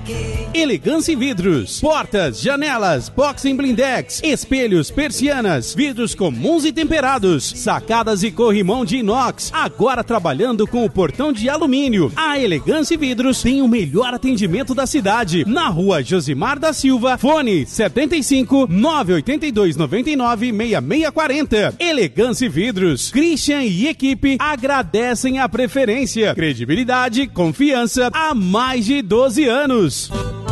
Elegância Vidros, portas, janelas, boxing blindex, espelhos, persianas, vidros comuns e temperados, sacadas e corrimão de inox, agora trabalhando com o portão de alumínio. A Elegância Vidros tem o melhor atendimento da cidade, na rua Josimar da Silva, fone 75 982 99 6640. Elegância Vidros, Christian e equipe agradecem a preferência, credibilidade, confiança há mais de 12 anos.